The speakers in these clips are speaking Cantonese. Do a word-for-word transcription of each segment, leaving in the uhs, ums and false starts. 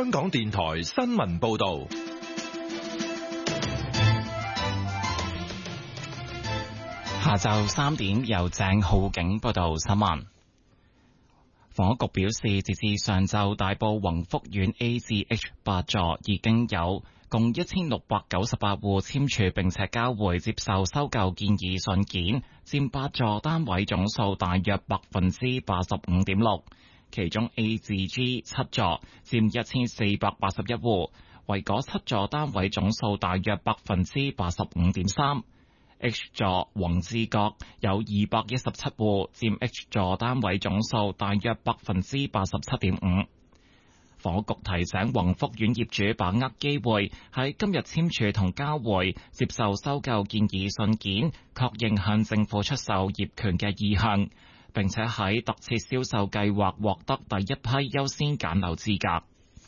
香港電台新聞報道。 下晝三點，由鄭浩景報道新聞。房屋局表示，截至上晝，大埔宏福苑 A 至 H 八座已經有共一千六百九十八戶簽署並且交回接受收購建議信件，佔八座單位總數大約百分之八十五點六。其中 A 至 G 七座佔一千四百八十一戶，為嗰七座單位總數大約百分之八十五點三。H 座宏志閣有二百一十七戶，佔 H 座單位總數大約百分之八十七點五。房屋局提醒宏福苑業主把握機會，喺今日簽署同交回接受收購建議信件，確認向政府出售業權嘅意向，並且喺特設銷售計劃獲得第一批優先揀樓資格。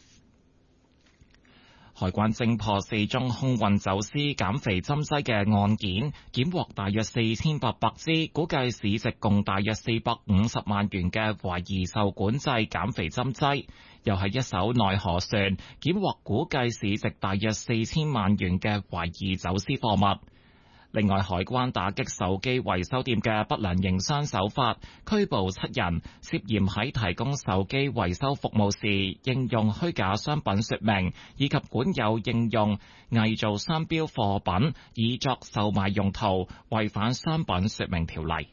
海關偵破四宗空運走私減肥針劑嘅案件，檢獲大約四千八百支，估計市值共大約四百五十萬元嘅懷疑受管制減肥針劑，又係一艘內河船檢獲估計市值大約四千萬元嘅懷疑走私貨物。另外，海關打擊手機維修店嘅不良營商手法，拘捕七人，涉嫌喺提供手機維修服務時應用虛假商品說明，以及管有應用偽造商標貨品以作售賣用途，違反商品說明條例。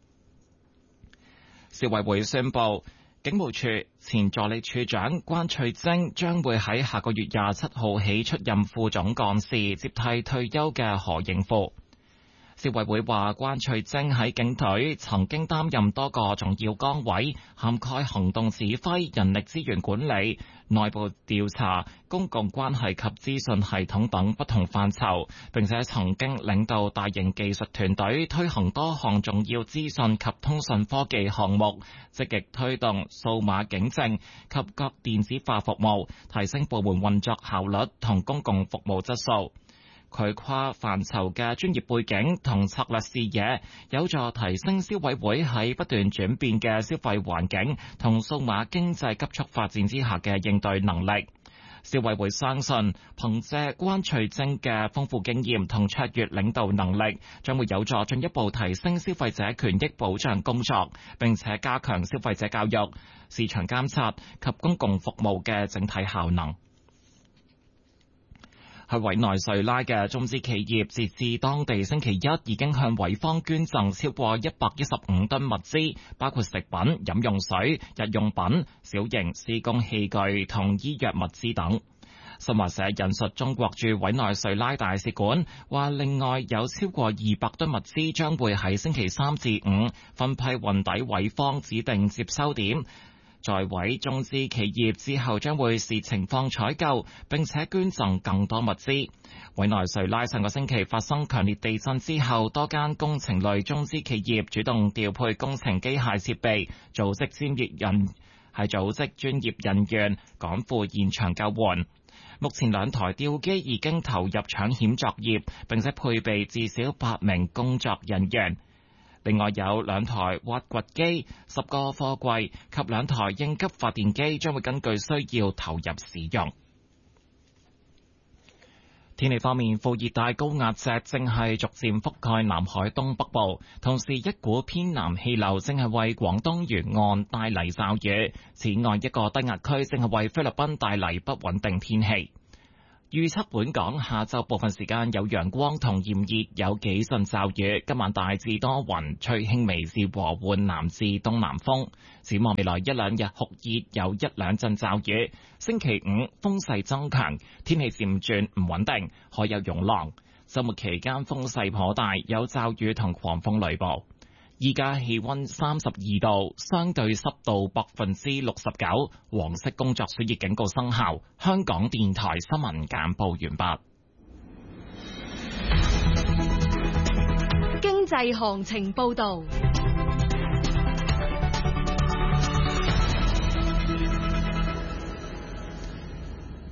消委會宣布，警務處前助理處長關翠晶將會喺下個月廿七號起出任副總幹事，接替退休嘅何應富。消委會話，關翠晶喺警隊曾經擔任多個重要崗位，涵蓋行動指揮、人力資源管理、內部調查、公共關係及資訊系統等不同範疇，並且曾經領導大型技術團隊推行多項重要資訊及通訊科技項目，積極推動數碼警政及各電子化服務，提升部門運作效率同公共服務質素。佢跨範疇嘅專業背景同策略視野，有助提升消委會喺不斷轉變嘅消費環境同數碼經濟急速發展之下嘅應對能力。消委會相信，憑借關翠晶嘅豐富經驗同卓越領導能力，將會有助進一步提升消費者權益保障工作，並且加強消費者教育、市場監察及公共服務嘅整體效能。喺委內瑞拉嘅中資企業，截至當地星期一已經向委方捐贈超過一百一十五噸物資，包括食品、飲用水、日用品、小型施工器具同醫藥物資等。新華社引述中國駐委內瑞拉大使館話，另外有超過二百噸物資將會喺星期三至五分批運抵委方指定接收點。在委中資企業之後將會視情況採購，並且捐贈更多物資。委內瑞拉上個星期發生強烈地震之後，多間工程類中資企業主動調配工程機械設備，組織專業人係組織專業人員趕赴現場救援。目前兩台吊機已經投入搶險作業，並且配備至少八名工作人員。另外有兩台挖掘機、十個貨櫃及兩台應急發電機將會根據需要投入使用。天氣方面，副熱帶高壓脊正係逐漸覆蓋南海東北部，同時一股偏南氣流正係為廣東沿岸帶嚟驟雨。此外，一個低壓區正係為菲律賓帶嚟不穩定天氣。預測本港下晝部分時間有陽光同炎熱，有幾陣驟雨。今晚大致多雲，吹輕微至和緩南至東南風。展望未來一兩日酷熱，有一兩陣驟雨。星期五風勢增強，天氣漸轉唔穩定，海有湧浪。週末期間風勢頗大，有驟雨同狂風雷暴。依家氣溫三十二度，相對濕度百分之六十九，黃色工作暑熱警告生效。香港電台新聞簡報完畢。 經濟行情報道。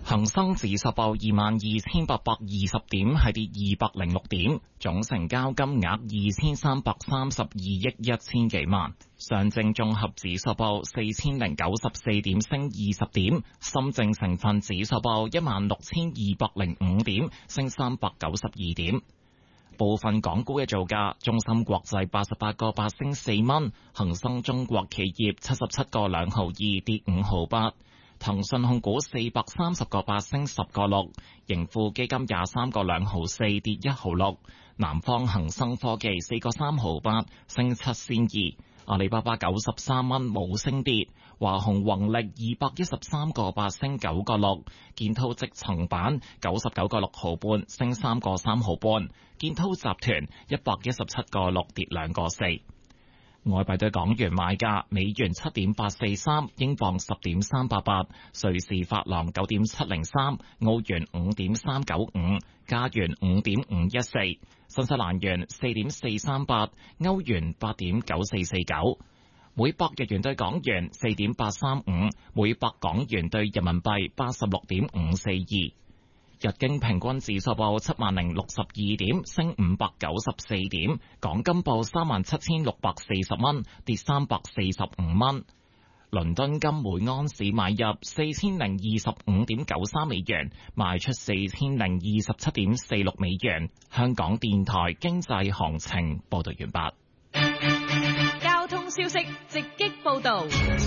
恒生指數報二萬二千八百二十點，係跌二百零六點，總成交金額二千三百三十二億一千幾萬。上證綜合指數報四千零九十四點，升二十點。深證成分指數報一萬六千二百零五點，升三百九十二點。部分港股嘅造價：中芯國際八十八個八升四蚊，恒生中國企業七十七個兩毫二跌五毫八。騰訊控股四百三十個八升十個六，盈富基金廿三個兩毫四跌一毫六，南方恒生科技四個三毫八升七仙二，阿里巴巴九十三蚊冇升跌，華虹宏力二百一十三個八升九個六，建滔積層板九十九個六毫半升三個三毫半，建滔集團一百一十七個六跌兩個四。外幣對港元買價：美元七點八四三，英鎊十點三八八，瑞士法郎九點七零三，澳元五點三九五，加元五點五一四，新西蘭元四點四三八，歐元八點九四四九，每百日元對港元四點八三五，每百港元對人民幣八十六點五四二。日經平均指數報七萬零六十二點，升五百九十四點。港金報三萬七千六百四十蚊，跌三百四十五蚊。倫敦金每安士買入四千零二十五點九三美元，賣出四千零二十七點四六美元。香港電台經濟行情報道完畢。 交通消息直擊報道。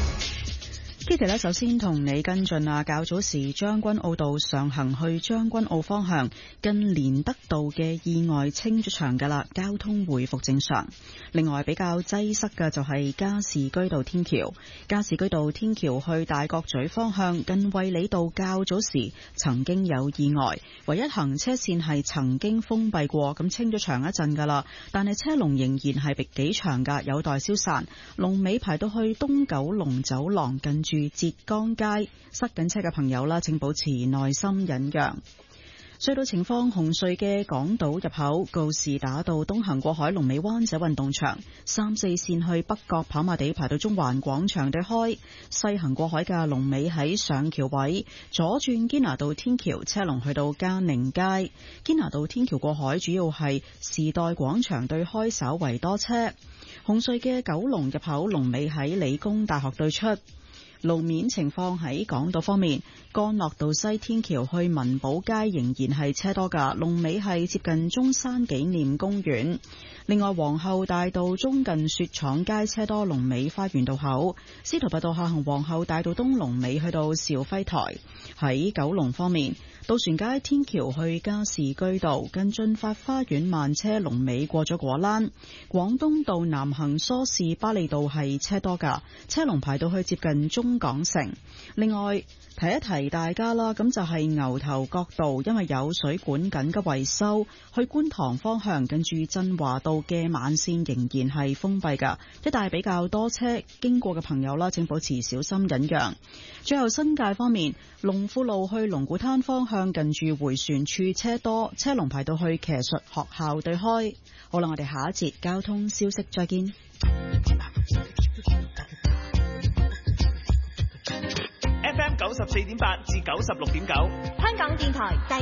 Kitty 咧，首先同你跟進啊，較早時將軍澳道上行去將軍澳方向近連德道嘅意外清咗場噶啦，交通回復正常。另外比較擠塞嘅就係加士居道天橋，加士居道天橋去大角咀方向近衛理道較早時曾經有意外，唯一行車線係曾經封閉過，咁清咗場一陣噶啦，但係車龍仍然係幾長噶，有待消散。龍尾排到去東九龍走廊近住浙江街，塞緊車嘅朋友啦，請保持耐心忍讓。隧道情況：紅隧嘅港島入口告士打道東行過海，龍尾灣仔運動場；三四線去北角跑馬地排到中環廣場對開；西行過海嘅龍尾喺上橋位，左轉堅拿道天橋車龍去到嘉寧街。堅拿道天橋過海主要係時代廣場對開稍為多車。紅隧嘅九龍入口龍尾喺理工大學對出。路面情況喺港島方面，干諾道西天橋去文寶街仍然係車多㗎，龍尾係接近中山紀念公園。另外，皇后大道中近雪廠街車多，龍尾花園道口。司徒拔道下行皇后大道東龍尾去到肇輝台。喺九龍方面，渡船街天橋去加士居道近駿發花園慢車，龍尾過咗果欄。廣東道南行梳士巴利道係車多㗎，車龍排到去接近中港城。另外提一提大家啦，咁就係牛頭角道，因為有水管緊急維修，去觀塘方向近住振華道嘅慢線仍然係封閉㗎，一帶比較多車經過嘅朋友啦，請保持小心忍讓。最後新界方面，龍富路去龍鼓灘方向近住迴旋處車多，車龍排到去騎術學校對開。好啦，我哋下一節交通消息再見。 F M 九十四點八至九十六點九， 香港電台第